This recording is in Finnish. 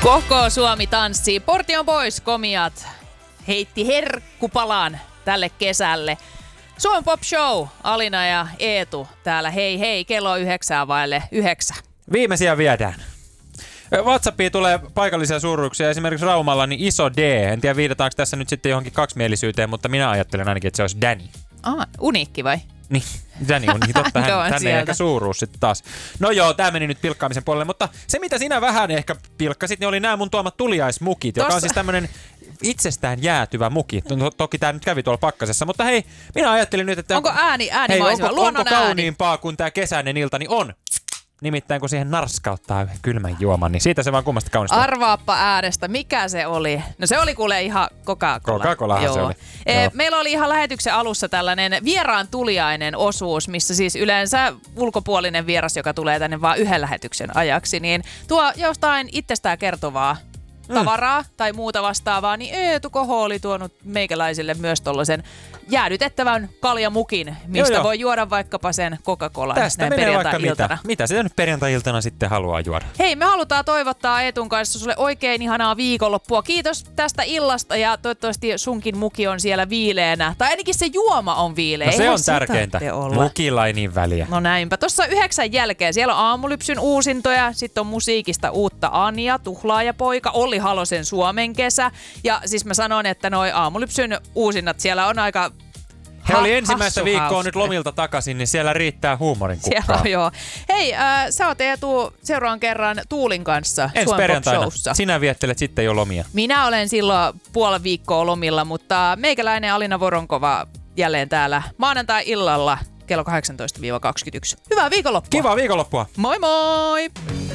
Koko Suomi tanssii. Portti on pois, komiat heitti herkkupalan tälle kesälle. Suomen Pop Show, Alina ja Eetu täällä. Hei hei, kello on 8:09. Viimeisiä viedään. WhatsAppiin tulee paikallisia suuruuksia, esimerkiksi Raumalla niin iso D. En tiedä viidataanko tässä nyt sitten johonkin kaksimielisyyteen, mutta minä ajattelen ainakin, että se olisi Danny. Uniikki vai? Niin, Danny on niin totta, tänne ei ehkä suuruus sitten taas. No joo, tää meni nyt pilkkaamisen puolelle, mutta se mitä sinä vähän ehkä pilkkasit, niin oli nämä mun tuomat tuliaismukit, joka on siis tämmönen itsestään jäätyvä muki. Toki tää nyt kävi tuolla pakkasessa, mutta hei, minä ajattelin nyt, että onko äänimaisema, luonnon onko kauniimpaa kuin tää kesäinen ilta, niin on. Nimittäin kun siihen narskauttaa kylmän juoman, niin siitä se vaan kummasta kaunistaa. Arvaappa äänestä, mikä se oli? No se oli kuule ihan Coca-Cola. Coca-Colahan se oli. Meillä oli ihan lähetyksen alussa tällainen vieraan tuliainen osuus, missä siis yleensä ulkopuolinen vieras, joka tulee tänne vaan yhden lähetyksen ajaksi, niin tuo jostain itsestään kertovaa tavaraa tai muuta vastaavaa, niin Eetu Koho oli tuonut meikäläisille myös tollaisen jäädytettävän kaljamukin, mistä voi juoda vaikkapa sen Coca-Colan tästä näin menee vaikka perjantai-iltana. Mitä sitä nyt perjantai-iltana sitten haluaa juoda? Hei, me halutaan toivottaa Eetun kanssa sulle oikein ihanaa viikonloppua. Kiitos tästä illasta ja toivottavasti sunkin muki on siellä viileänä. Tai ainakin se juoma on viileä. No se on tärkeintä. Mukilla ei niin väliä. No näinpä. Tuossa 9 jälkeen siellä on Aamulypsyn uusintoja. Sitten on musiikista uutta Anja, Tuhlaajapoika, Olli Halosen Suomen kesä. Ja siis mä sanon, että noi Aamulypsyn uusinnat siellä on aika he oli ensimmäistä viikkoa nyt lomilta takaisin, niin siellä riittää huumorin kukkaa. Siellä on, joo. Hei, sä oot Eetu seuraavan kerran Tuulin kanssa Suomen Pop Showssa. Sinä viettelet sitten jo lomia. Minä olen silloin puoli viikkoa lomilla, mutta meikäläinen Alina Voronkova jälleen täällä maanantai-illalla kello 18-21. Hyvää viikonloppua! Kivaa viikonloppua! Moi moi!